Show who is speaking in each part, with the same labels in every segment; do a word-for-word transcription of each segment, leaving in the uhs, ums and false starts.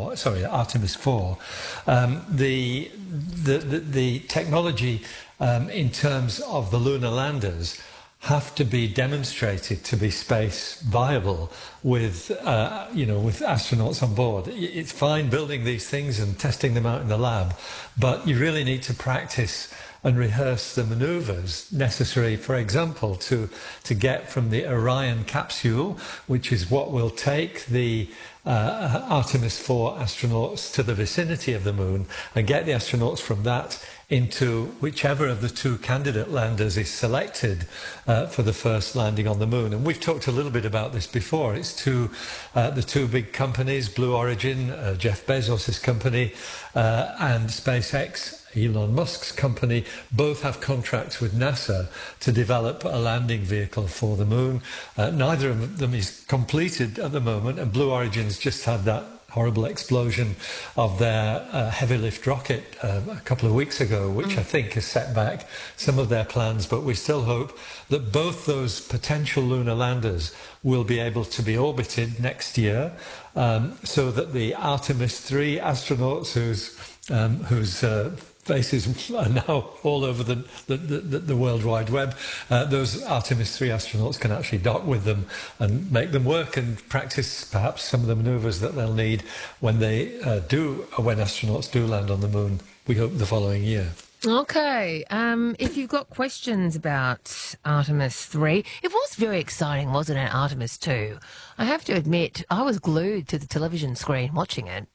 Speaker 1: four, sorry, Artemis four, um, the, the, the, the technology um, in terms of the lunar landers have to be demonstrated to be space viable with, uh, you know, with astronauts on board. It's fine building these things and testing them out in the lab, but you really need to practice and rehearse the manoeuvres necessary, for example, to, to get from the Orion capsule, which is what will take the uh, Artemis four astronauts to the vicinity of the moon, and get the astronauts from that into whichever of the two candidate landers is selected uh, for the first landing on the moon. And we've talked a little bit about this before. It's two, uh, the two big companies, Blue Origin, uh, Jeff Bezos' company, uh, and SpaceX, Elon Musk's company, both have contracts with NASA to develop a landing vehicle for the moon. Uh, neither of them is completed at the moment, and Blue Origin's just had that horrible explosion of their uh, heavy lift rocket uh, a couple of weeks ago, which mm. I think has set back some of their plans. But we still hope that both those potential lunar landers will be able to be orbited next year, um, so that the Artemis three astronauts whose um, whose uh, faces are now all over the, the, the, the World Wide Web, uh, those Artemis three astronauts can actually dock with them and make them work and practice perhaps some of the manoeuvres that they'll need when they uh, do, when astronauts do land on the moon, we hope the following year.
Speaker 2: Okay, um, if you've got questions about Artemis three, it was very exciting, wasn't it, Artemis two? I have to admit, I was glued to the television screen watching it.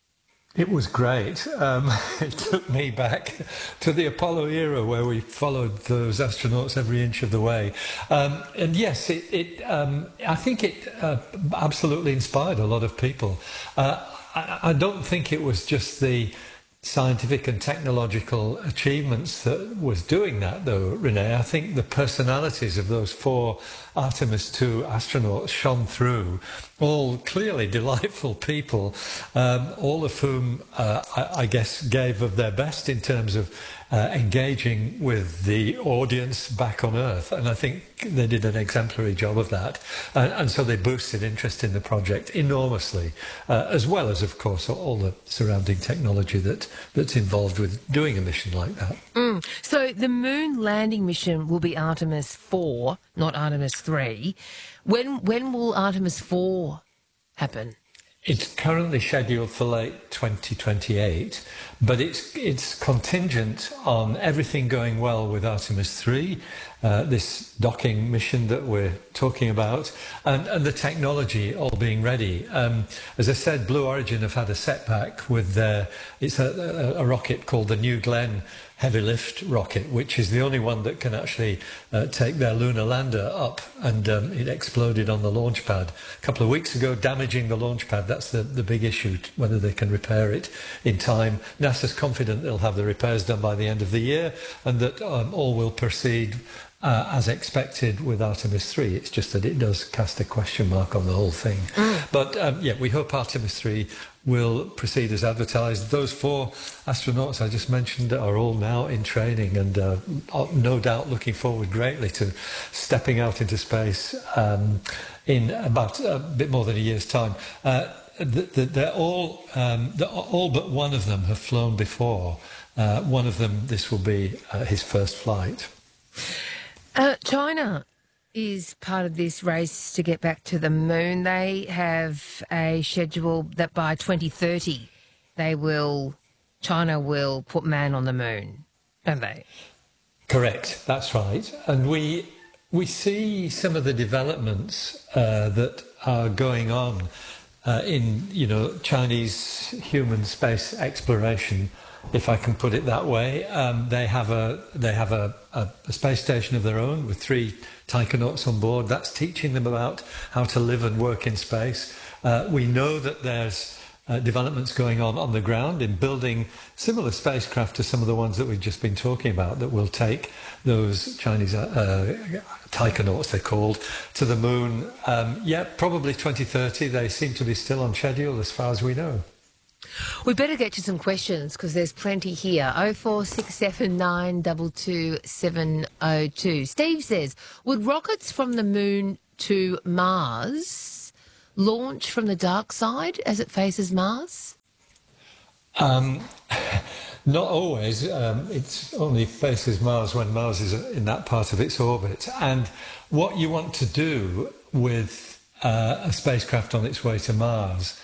Speaker 1: It was great. Um, it took me back to the Apollo era where we followed those astronauts every inch of the way. Um, and yes, it, it, um, I think it uh, absolutely inspired a lot of people. Uh, I, I don't think it was just the scientific and technological achievements that was doing that, though, Renee. I think the personalities of those four Artemis two astronauts shone through, all clearly delightful people, um, all of whom, uh, I, I guess, gave of their best in terms of uh, engaging with the audience back on Earth. And I think they did an exemplary job of that. And, and so they boosted interest in the project enormously, uh, as well as, of course, all the surrounding technology that, that's involved with doing a mission like that.
Speaker 2: Mm. So the moon landing mission will be Artemis four, not Artemis three. When, when will Artemis four happen?
Speaker 1: It's currently scheduled for late twenty twenty-eight, but it's it's contingent on everything going well with Artemis three, uh, this docking mission that we're talking about, and, and the technology all being ready. Um, as I said, Blue Origin have had a setback with their, it's a, a, a rocket called the New Glenn heavy lift rocket, which is the only one that can actually uh, take their lunar lander up, and um, it exploded on the launch pad a couple of weeks ago, damaging the launch pad. That's the, the big issue, whether they can repair it in time. NASA's confident they'll have the repairs done by the end of the year, and that um, all will proceed Uh, as expected with Artemis three. It's just that it does cast a question mark on the whole thing. Mm. But um, yeah, we hope Artemis three will proceed as advertised. Those four astronauts I just mentioned are all now in training, and uh, no doubt looking forward greatly to stepping out into space um, in about a bit more than a year's time. Uh, they're all, um, they're all but one of them have flown before. Uh, one of them, this will be uh, his first flight.
Speaker 2: Uh, China is part of this race to get back to the moon. They have a schedule that by twenty thirty they will, China will put man on the moon, don't they?
Speaker 1: Correct, that's right. And we we see some of the developments uh, that are going on uh, in, you know, Chinese human space exploration, if I can put it that way. Um, they have a they have a, a, a space station of their own with three taikonauts on board. That's teaching them about how to live and work in space. Uh, we know that there's uh, developments going on on the ground in building similar spacecraft to some of the ones that we've just been talking about, that will take those Chinese uh, taikonauts, they're called, to the moon. Um, yeah, probably twenty thirty. They seem to be still on schedule as far as we know.
Speaker 2: We better get to some questions because there's plenty here. oh four six seven nine two two seven oh two. Steve says, would rockets from the moon to Mars launch from the dark side as it faces Mars?
Speaker 1: Um, not always. Um, it only faces Mars when Mars is in that part of its orbit. And what you want to do with uh, a spacecraft on its way to Mars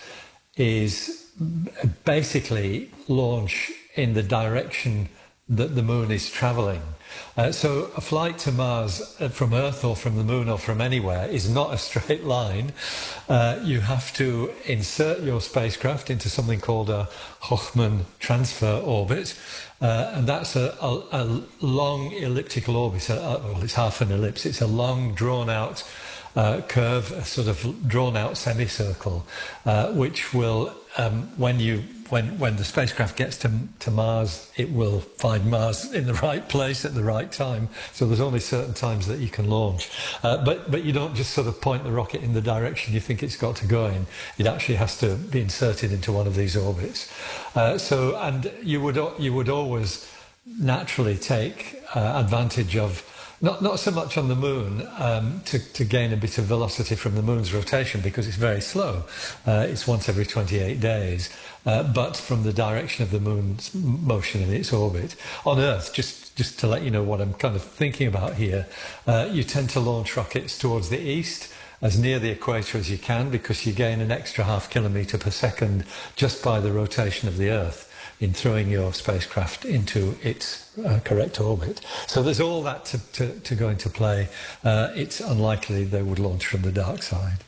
Speaker 1: is basically launch in the direction that the moon is travelling. Uh, so a flight to Mars uh, from Earth or from the moon or from anywhere is not a straight line. Uh, you have to insert your spacecraft into something called a Hoffman transfer orbit. Uh, and that's a, a, a long elliptical orbit. Uh, well, it's half an ellipse. It's a long, drawn-out uh, curve, a sort of drawn-out semicircle, uh, which will, um, when you When, when the spacecraft gets to, to Mars, it will find Mars in the right place at the right time. So there's only certain times that you can launch. Uh, but, but you don't just sort of point the rocket in the direction you think it's got to go in. It actually has to be inserted into one of these orbits. Uh, so, and you would, you would always naturally take uh, advantage of Not, not so much on the moon um, to, to gain a bit of velocity from the moon's rotation because it's very slow. Uh, it's once every twenty-eight days. Uh, but from the direction of the moon's motion in its orbit. On Earth, just, just to let you know what I'm kind of thinking about here, uh, you tend to launch rockets towards the east, as near the equator as you can, because you gain an extra half kilometre per second just by the rotation of the Earth in throwing your spacecraft into its uh, correct orbit. So there's all that to, to, to go into play. Uh, it's unlikely they would launch from the dark side.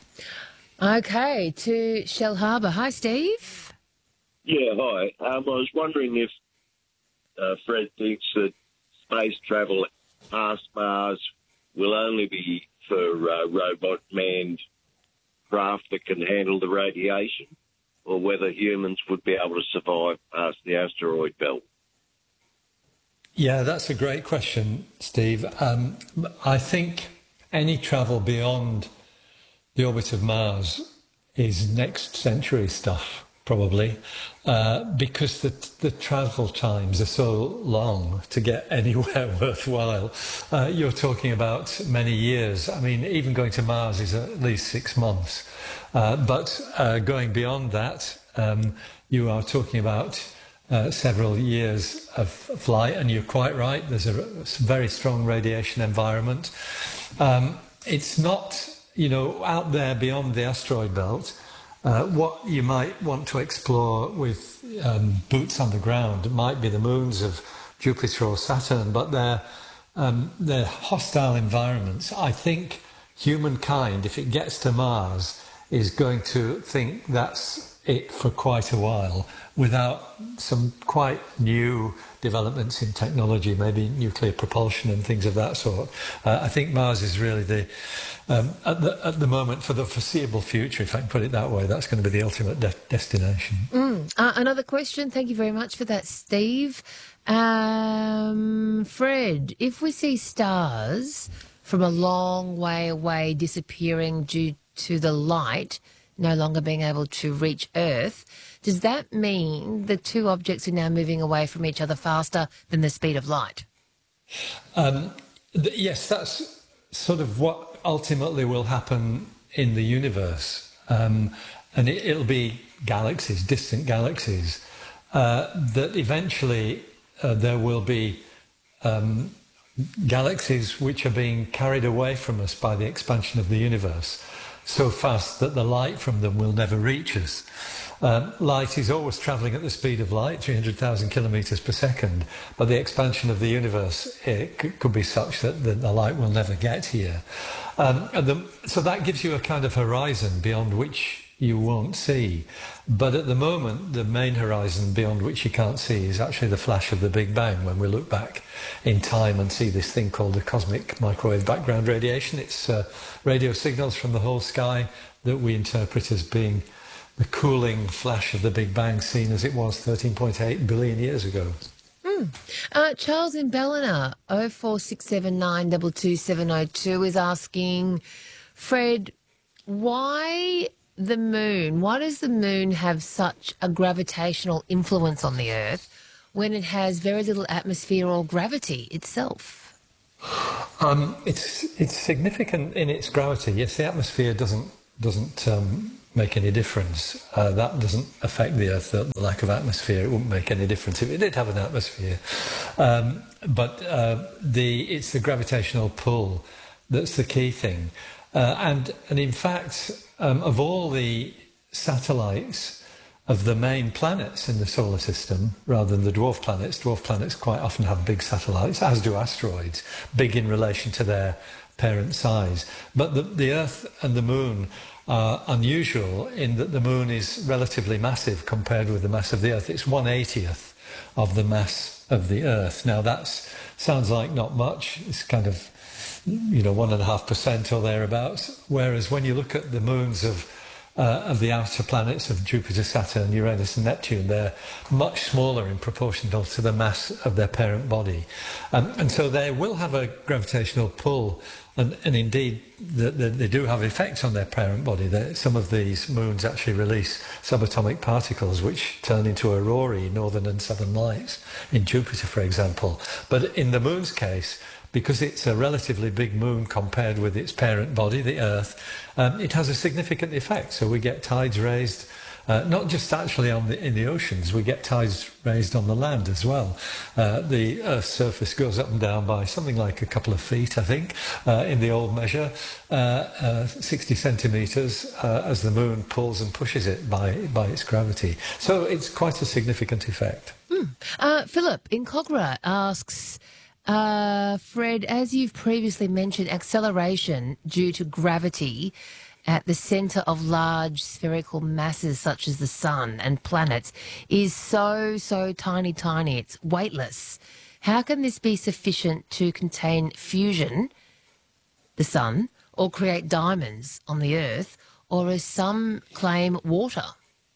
Speaker 2: Okay, to Shellharbour. Hi, Steve.
Speaker 3: Yeah, hi. Um, I was wondering if uh, Fred thinks that space travel past Mars will only be for uh, robot-manned craft that can handle the radiation, or whether humans would be able to survive past the asteroid belt.
Speaker 1: Yeah, that's a great question, Steve. Um, I think any travel beyond the orbit of Mars is next century stuff, probably, uh, because the, the travel times are so long to get anywhere worthwhile. Uh, you're talking about many years. I mean, even going to Mars is at least six months. Uh, but uh, going beyond that, um, you are talking about uh, several years of flight, and you're quite right. There's a very strong radiation environment. Um, it's not, you know, out there beyond the asteroid belt. Uh, what you might want to explore with um, boots on the ground might be the moons of Jupiter or Saturn, but they're, um, they're hostile environments. I think humankind, if it gets to Mars, is going to think that's it for quite a while without some quite new developments in technology, maybe nuclear propulsion and things of that sort. Uh, I think Mars is really the, um, at the at the moment, for the foreseeable future, if I can put it that way, that's going to be the ultimate de- destination.
Speaker 2: Mm. Uh, another question. Thank you very much for that, Steve. Um, Fred, if we see stars from a long way away disappearing due to the light no longer being able to reach Earth, does that mean the two objects are now moving away from each other faster than the speed of light?
Speaker 1: Um, th- yes, that's sort of what ultimately will happen in the universe. Um, and it, it'll be galaxies, distant galaxies, uh, that eventually uh, there will be um, galaxies which are being carried away from us by the expansion of the universe so fast that the light from them will never reach us. Um, light is always travelling at the speed of light, three hundred thousand kilometres per second, but the expansion of the universe it c- could be such that the, the light will never get here. Um, and the, so that gives you a kind of horizon beyond which you won't see. But at the moment, the main horizon beyond which you can't see is actually the flash of the Big Bang, when we look back in time and see this thing called the cosmic microwave background radiation. It's uh, radio signals from the whole sky that we interpret as being the cooling flash of the Big Bang, seen as it was thirteen point eight billion years ago.
Speaker 2: Mm. Uh, Charles in Ballina, oh four six seven nine two two seven oh two, is asking, Fred, why the moon? Why does the moon have such a gravitational influence on the Earth when it has very little atmosphere or gravity itself?
Speaker 1: Um, it's it's significant in its gravity. Yes, the atmosphere doesn't doesn't um, make any difference. Uh, that doesn't affect the Earth, the, the lack of atmosphere. It wouldn't make any difference if it did have an atmosphere. Um, but uh, the it's the gravitational pull that's the key thing. Uh, and, and in fact, um, of all the satellites of the main planets in the solar system, rather than the dwarf planets, dwarf planets quite often have big satellites, as do asteroids, big in relation to their parent size. But the, the Earth and the Moon are unusual in that the Moon is relatively massive compared with the mass of the Earth. It's one eightieth of the mass of the Earth. Now that sounds like not much. It's kind of, you know, one and a half percent or thereabouts. Whereas when you look at the moons of uh, of the outer planets of Jupiter, Saturn, Uranus and Neptune, they're much smaller in proportional to the mass of their parent body. Um, and so they will have a gravitational pull. And, and indeed, the, the, they do have effects on their parent body. They, some of these moons actually release subatomic particles which turn into aurorae, northern and southern lights, in Jupiter, for example. But in the moon's case, because it's a relatively big moon compared with its parent body, the Earth, um, it has a significant effect. So we get tides raised, uh, not just actually on the, in the oceans, we get tides raised on the land as well. Uh, the Earth's surface goes up and down by something like a couple of feet, I think, uh, in the old measure, uh, uh, sixty centimetres, uh, as the moon pulls and pushes it by, by its gravity. So it's quite a significant effect.
Speaker 2: Mm. Uh, Philip in Cogra asks, Uh, Fred, as you've previously mentioned, acceleration due to gravity at the centre of large spherical masses such as the sun and planets is so, so tiny, tiny. It's weightless. How can this be sufficient to contain fusion, the sun, or create diamonds on the Earth, or as some claim, water?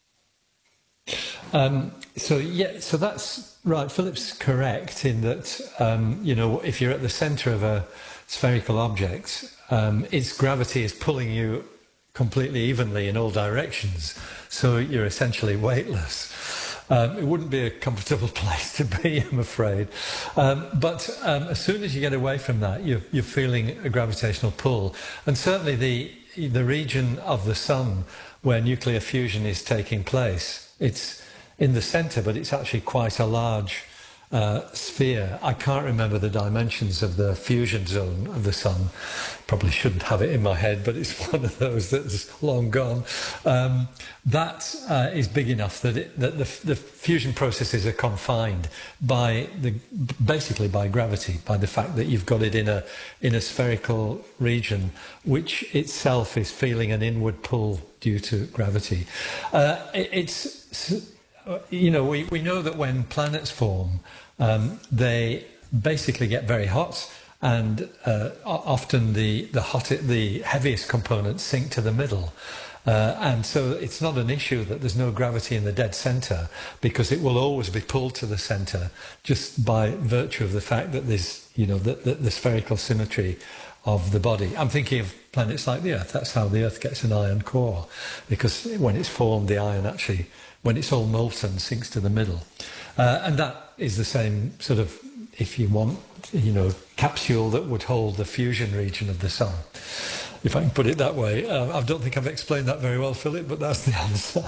Speaker 1: Um, so yeah, so that's right. Philip's correct in that, um, you know, if you're at the centre of a spherical object, um, its gravity is pulling you completely evenly in all directions. So you're essentially weightless. Um, it wouldn't be a comfortable place to be, I'm afraid. Um, but um, as soon as you get away from that, you're, you're feeling a gravitational pull. And certainly the the region of the sun where nuclear fusion is taking place, it's in the centre, but it's actually quite a large uh, sphere. I can't remember the dimensions of the fusion zone of the sun. Probably shouldn't have it in my head, but it's one of those that's long gone. Um, that uh, is big enough that, it, that the, the fusion processes are confined by the basically by gravity, by the fact that you've got it in a in a spherical region, which itself is feeling an inward pull due to gravity. Uh, it, it's you know we, we know that when planets form, um, they basically get very hot. And uh, often the the hot, the heaviest components sink to the middle, uh, and so it's not an issue that there's no gravity in the dead centre, because it will always be pulled to the centre just by virtue of the fact that there's, you know, the, the, the spherical symmetry of the body. I'm thinking of planets like the Earth. That's how the Earth gets an iron core, because when it's formed, the iron actually, when it's all molten, sinks to the middle, uh, and that is the same sort of, if you want, you know, capsule that would hold the fusion region of the sun, if I can put it that way. Uh, I don't think I've explained that very well, Philip, but that's the answer.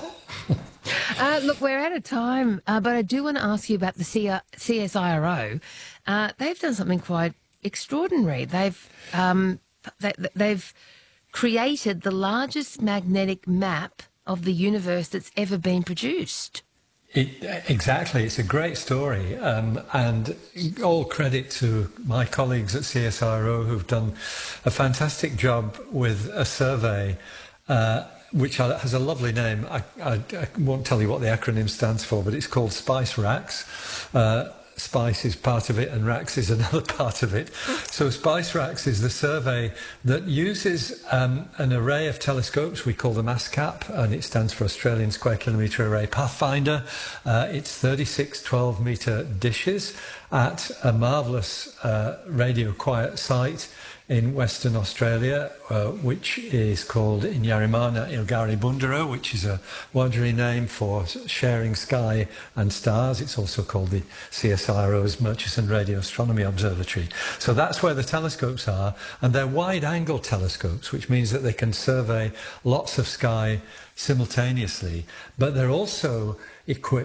Speaker 2: uh, look, we're out of time, uh, but I do want to ask you about the C S I R O. Uh, they've done something quite extraordinary. They've um, they, they've created the largest magnetic map of the universe that's ever been produced.
Speaker 1: It, exactly, it's a great story, um, and all credit to my colleagues at C S I R O who've done a fantastic job with a survey uh, which has a lovely name. I, I, I won't tell you what the acronym stands for, but it's called SPICE-RACS. Uh, SPICE is part of it and RACS is another part of it. So SPICE-RACS is the survey that uses um, an array of telescopes. We call them ASCAP, and it stands for Australian Square Kilometre Array Pathfinder. Uh, it's thirty-six twelve metre dishes at a marvellous uh, radio quiet site in Western Australia, uh, which is called in Yarimana Ilgari Bundara, which is a Wadri name for sharing sky and stars. It's also called the C S I R O's Murchison Radio Astronomy Observatory. So that's where the telescopes are, and they're wide-angle telescopes, which means that they can survey lots of sky simultaneously, but they're also equipped